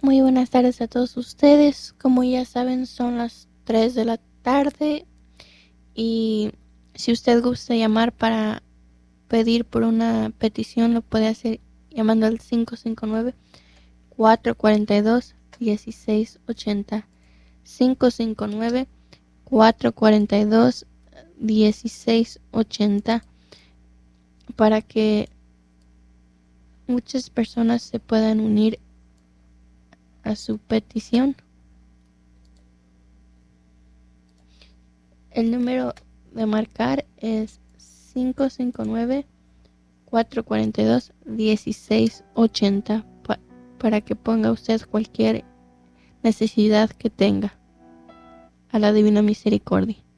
Muy buenas tardes a todos ustedes. Como ya saben, son las 3 de la tarde y si usted gusta llamar para pedir por una petición, lo puede hacer llamando al 559-442-1680. 559-442-1680 para que muchas personas se puedan unir a su petición. El número de marcar es 559-442-1680 para que ponga usted cualquier necesidad que tenga a la Divina Misericordia.